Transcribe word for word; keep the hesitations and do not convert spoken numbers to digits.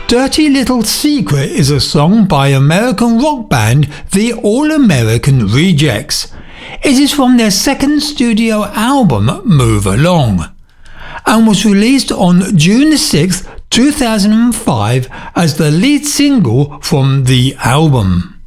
Dirty Little Secret is a song by American rock band The All American Rejects. It is from their second studio album Move Along, and was released on June sixth, two thousand five as the lead single from the album.